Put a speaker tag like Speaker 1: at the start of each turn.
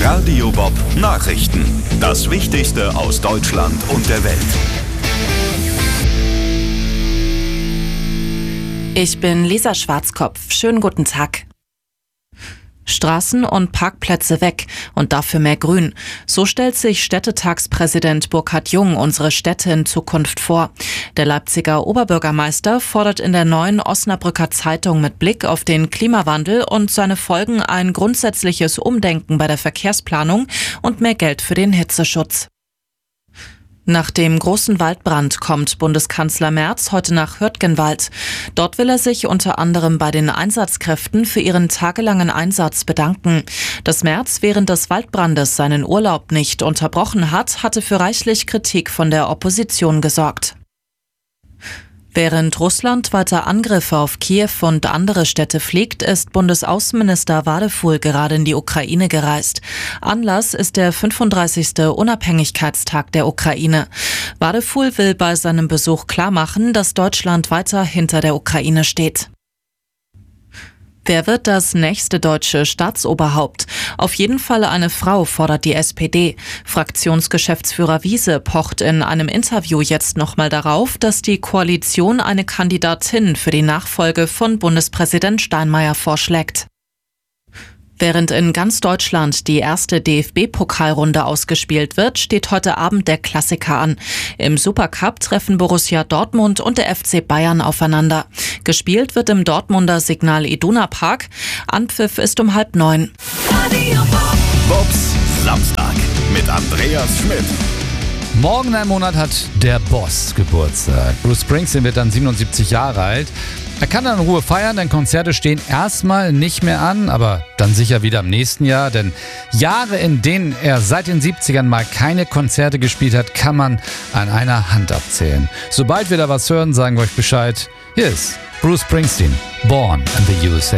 Speaker 1: Radio Bob Nachrichten. Das Wichtigste aus Deutschland und der Welt.
Speaker 2: Ich bin Lisa Schwarzkopf. Schönen guten Tag. Straßen und Parkplätze weg und dafür mehr Grün. So stellt sich Städtetagspräsident Burkhard Jung unsere Städte in Zukunft vor. Der Leipziger Oberbürgermeister fordert in der neuen Osnabrücker Zeitung mit Blick auf den Klimawandel und seine Folgen ein grundsätzliches Umdenken bei der Verkehrsplanung und mehr Geld für den Hitzeschutz. Nach dem großen Waldbrand kommt Bundeskanzler Merz heute nach Hürtgenwald. Dort will er sich unter anderem bei den Einsatzkräften für ihren tagelangen Einsatz bedanken. Dass Merz während des Waldbrandes seinen Urlaub nicht unterbrochen hat, hatte für reichlich Kritik von der Opposition gesorgt. Während Russland weiter Angriffe auf Kiew und andere Städte fliegt, ist Bundesaußenminister Wadefuhl gerade in die Ukraine gereist. Anlass ist der 35. Unabhängigkeitstag der Ukraine. Wadefuhl will bei seinem Besuch klarmachen, dass Deutschland weiter hinter der Ukraine steht. Wer wird das nächste deutsche Staatsoberhaupt? Auf jeden Fall eine Frau, fordert die SPD. Fraktionsgeschäftsführer Wiese pocht in einem Interview jetzt nochmal darauf, dass die Koalition eine Kandidatin für die Nachfolge von Bundespräsident Steinmeier vorschlägt. Während in ganz Deutschland die erste DFB-Pokalrunde ausgespielt wird, steht heute Abend der Klassiker an. Im Supercup treffen Borussia Dortmund und der FC Bayern aufeinander. Gespielt wird im Dortmunder Signal Iduna Park. Anpfiff ist um 8:30.
Speaker 1: Bobs Samstag mit Andreas Schmidt.
Speaker 3: Morgen in einem Monat hat der Boss Geburtstag. Bruce Springsteen wird dann 77 Jahre alt. Er kann dann in Ruhe feiern, denn Konzerte stehen erstmal nicht mehr an, aber dann sicher wieder im nächsten Jahr. Denn Jahre, in denen er seit den 70ern mal keine Konzerte gespielt hat, kann man an einer Hand abzählen. Sobald wir da was hören, sagen wir euch Bescheid. Hier ist Bruce Springsteen, Born in the USA.